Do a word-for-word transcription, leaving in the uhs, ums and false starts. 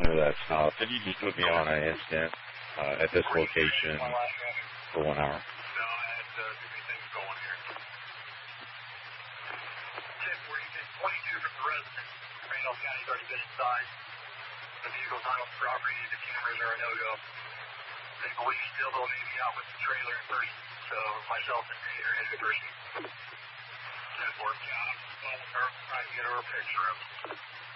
under that stop. Could you just put me on an instant uh, at this location for one hour? No, I had uh, too many things going here. ten forty-six twenty-two from the resident. Randolph County's already been inside. The vehicle's not on the property. The cameras are a no-go. They believe still they'll maybe out with the trailer in person. So myself and Nate are headed in person. ten four, yeah, I'm trying to get her a picture of it.